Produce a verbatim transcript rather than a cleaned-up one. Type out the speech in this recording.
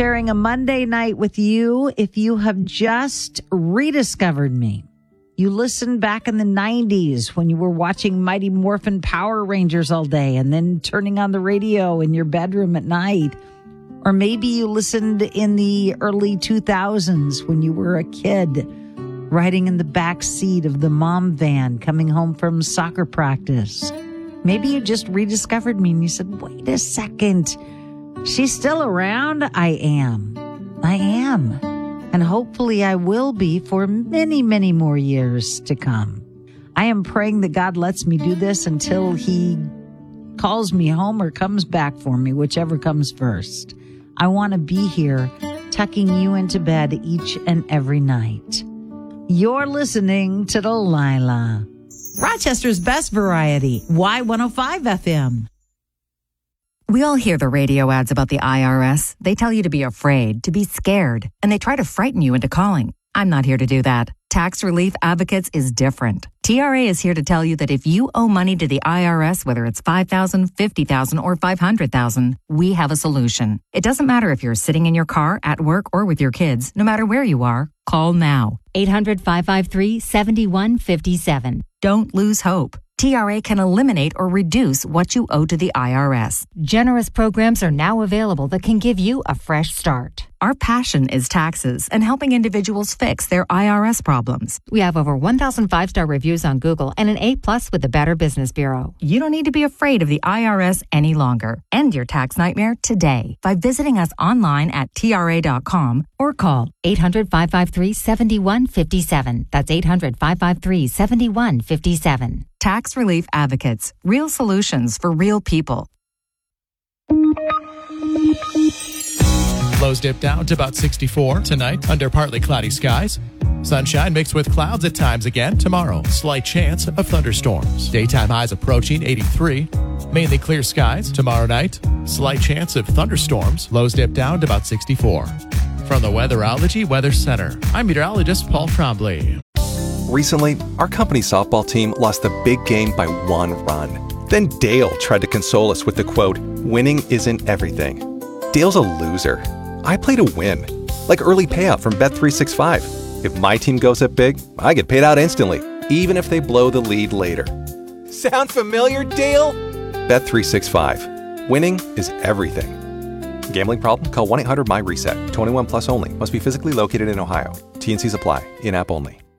sharing a Monday night with you if you have just rediscovered me. You listened back in the nineties when you were watching Mighty Morphin Power Rangers all day and then turning on the radio in your bedroom at night. Or maybe you listened in the early two thousands when you were a kid, riding in the back seat of the mom van coming home from soccer practice. Maybe you just rediscovered me and you said, wait a second, she's still around? I am. I am. And hopefully I will be for many, many more years to come. I am praying that God lets me do this until he calls me home or comes back for me, whichever comes first. I want to be here tucking you into bed each and every night. You're listening to Delilah, Rochester's best variety, Y one oh five F M. We all hear the radio ads about the I R S. They tell you to be afraid, to be scared, and they try to frighten you into calling. I'm not here to do that. Tax Relief Advocates is different. T R A is here to tell you that if you owe money to the I R S, whether it's five thousand dollars, fifty thousand dollars, or five hundred thousand dollars, we have a solution. It doesn't matter if you're sitting in your car, at work, or with your kids. No matter where you are, call now. eight hundred, five five three, seven one five seven. Don't lose hope. T R A can eliminate or reduce what you owe to the I R S. Generous programs are now available that can give you a fresh start. Our passion is taxes and helping individuals fix their I R S problems. We have over one thousand five-star reviews on Google and an A plus with the Better Business Bureau. You don't need to be afraid of the I R S any longer. End your tax nightmare today by visiting us online at T R A dot com or call eight hundred, five five three, seven one five seven. That's eight hundred, five five three, seven one five seven. Tax Relief Advocates. Real solutions for real people. Lows dip down to about sixty-four tonight under partly cloudy skies. Sunshine mixed with clouds at times again tomorrow. Slight chance of thunderstorms. Daytime highs approaching eighty-three. Mainly clear skies tomorrow night. Slight chance of thunderstorms. Lows dip down to about sixty-four. From the Weatherology Weather Center, I'm meteorologist Paul Trombley. Recently, our company softball team lost the big game by one run. Then Dale tried to console us with the quote, "Winning isn't everything." Dale's a loser. I play to win. Like early payout from Bet three sixty-five. If my team goes up big, I get paid out instantly, even if they blow the lead later. Sound familiar, Dale? Bet three sixty-five. Winning is everything. Gambling problem? Call one eight hundred M Y RESET. twenty-one plus only. Must be physically located in Ohio. T and C's apply. In-app only.